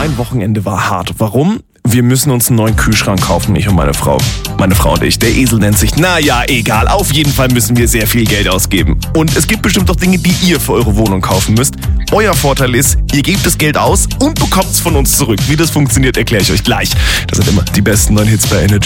Mein Wochenende war hart. Warum? Wir müssen uns einen neuen Kühlschrank kaufen, ich und meine Frau. Meine Frau und ich. Der Esel nennt sich, naja, egal. Auf jeden Fall müssen wir sehr viel Geld ausgeben. Und es gibt bestimmt auch Dinge, die ihr für eure Wohnung kaufen müsst. Euer Vorteil ist, ihr gebt das Geld aus und bekommt es von uns zurück. Wie das funktioniert, erkläre ich euch gleich. Das sind immer die besten neuen Hits bei Energy.